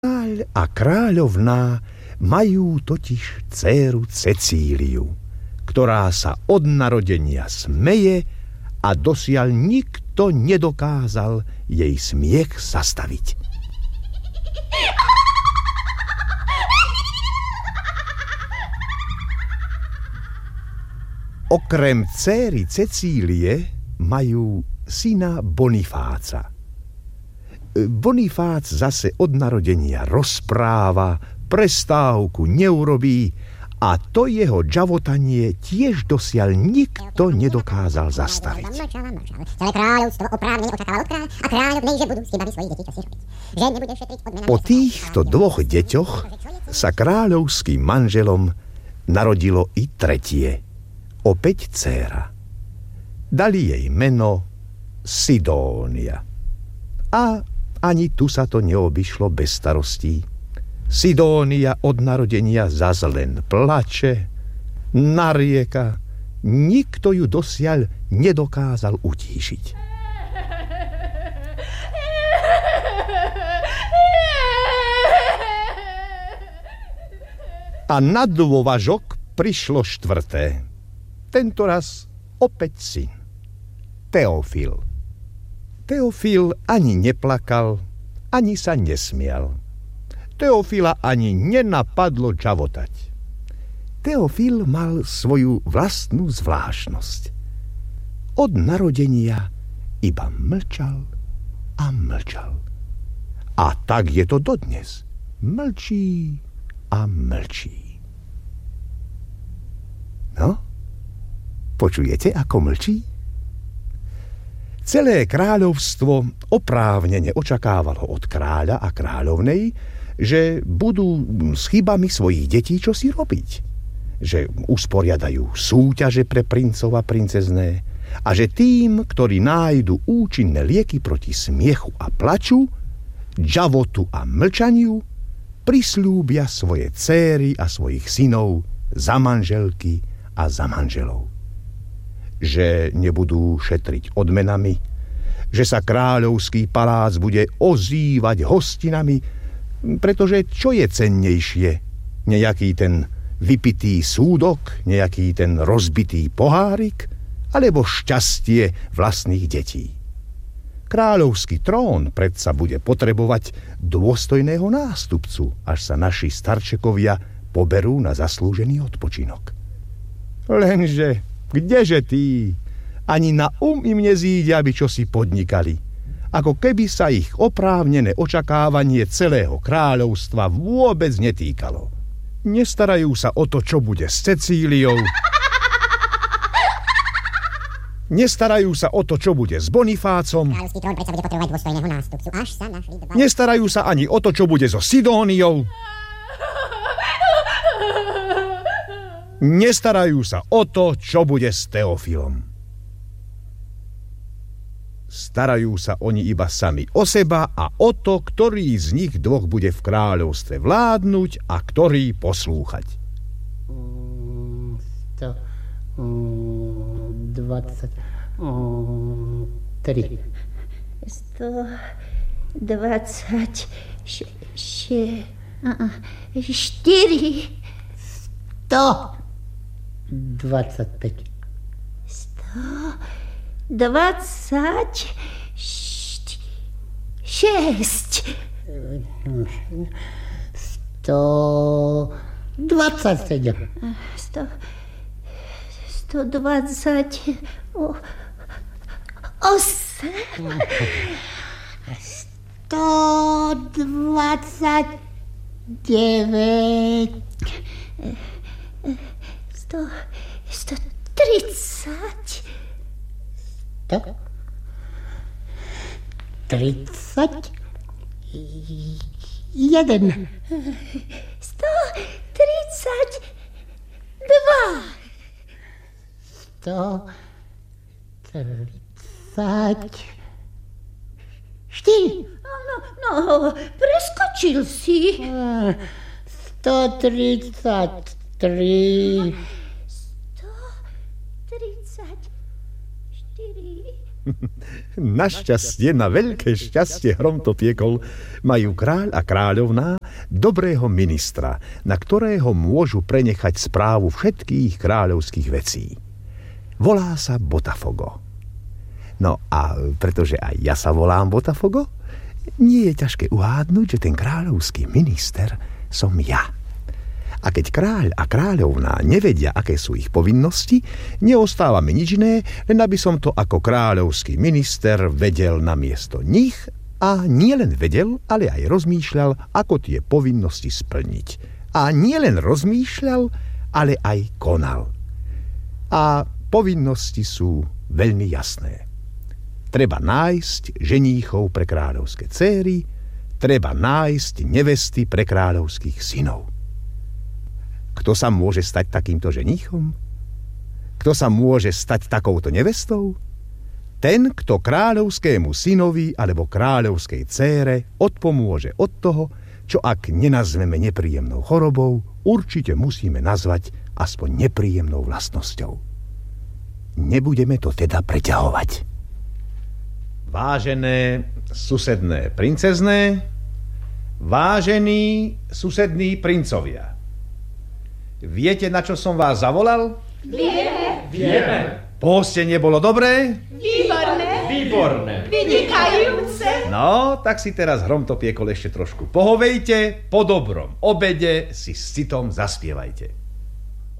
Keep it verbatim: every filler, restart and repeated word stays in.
Kráľ a kráľovná majú totiž dcéru Cecíliu, ktorá sa od narodenia smeje a dosiaľ nikto nedokázal jej smiech zastaviť. Okrem dcéry Cecílie majú syna Bonifáca. Bonifác zase od narodenia rozpráva, prestávku neurobí a to jeho džavotanie tiež dosiaľ nikto nedokázal zastaviť. Po týchto dvoch deťoch sa kráľovským manželom narodilo i tretie, opäť dcéra. Dali jej meno Sidónia. A ani tu sa to neobyšlo bez starostí. Sidónia od narodenia zas len plače, narieka, nikto ju dosiaľ nedokázal utíšiť. A na dôvažok prišlo štvrté. Tentoraz opäť syn, Teofil. Teofil ani neplakal, ani sa nesmial. Teofila ani nenapadlo čavotať. Teofil mal svoju vlastnú zvláštnosť. Od narodenia iba mlčal a mlčal. A tak je to dodnes. Mlčí a mlčí. No, počujete, ako mlčí? Celé kráľovstvo oprávnene očakávalo od kráľa a kráľovnej, že budú s chybami svojich detí čosi robiť. Že usporiadajú súťaže pre princov a princezné a že tým, ktorí nájdu účinné lieky proti smiechu a plaču, džavotu a mlčaniu, prisľúbia svoje dcéry a svojich synov za manželky a za manželov. Že nebudú šetriť odmenami, že sa kráľovský palác bude ozývať hostinami, pretože čo je cennejšie? Nejaký ten vypitý súdok, nejaký ten rozbitý pohárik, alebo šťastie vlastných detí? Kráľovský trón predsa bude potrebovať dôstojného nástupcu, až sa naši starčekovia poberú na zaslúžený odpočinok. Lenže kdeže tí? Ani na um im nezíde, aby čosi podnikali. Ako keby sa ich oprávnené očakávanie celého kráľovstva vôbec netýkalo. Nestarajú sa o to, čo bude s Cecíliou. Nestarajú sa o to, čo bude s Bonifácom. Kráľovský trón predsa bude potrebovať dôstojného nástupcu, až sa našli dva. Nestarajú sa ani o to, čo bude so Sidóniou. Nestarajú sa o to, čo bude s Teofilom. Starajú sa oni iba sami o seba a o to, ktorý z nich dvoch bude v kráľovstve vládnuť a ktorý poslúchať. sto dvadsať tri sto dvadsať štyri sto dvadsaťpäť sto dvadsať šesť sto dvadsaťsedem sto sto dvadsať osem sto dvadsať deväť sto sto tridsať sto tridsať jeden sto tridsať dva sto tridsať štyri. No, no, preskočil si. sto tridsať tri sto tridsať štyri Našťastie, na veľké šťastie Hromtopiekol majú kráľ a kráľovná dobrého ministra, na ktorého môžu prenechať správu všetkých kráľovských vecí. Volá sa Botafogo. No a pretože aj ja sa volám Botafogo, nie je ťažké uhádnuť, že ten kráľovský minister som ja. A keď kráľ a kráľovná nevedia, aké sú ich povinnosti, neostáva mi nič iné, len aby som to ako kráľovský minister vedel namiesto nich a nielen vedel, ale aj rozmýšľal, ako tie povinnosti splniť. A nielen rozmýšľal, ale aj konal. A povinnosti sú veľmi jasné. Treba nájsť ženíchov pre kráľovské céry, treba nájsť nevesty pre kráľovských synov. Kto sa môže stať takýmto ženíchom? Kto sa môže stať takouto nevestou? Ten, kto kráľovskému synovi alebo kráľovskej cére odpomôže od toho, čo ak nenazveme nepríjemnou chorobou, určite musíme nazvať aspoň nepríjemnou vlastnosťou. Nebudeme to teda preťahovať. Vážené susedné princezné, vážení susední princovia, viete, na čo som vás zavolal? Vieme. Vieme. Pohostenie bolo dobré? Výborné. Výborné. Vynikajúce. No, tak si teraz Hromtopiekol ešte trošku pohovejte, po dobrom obede si s citom zaspievajte.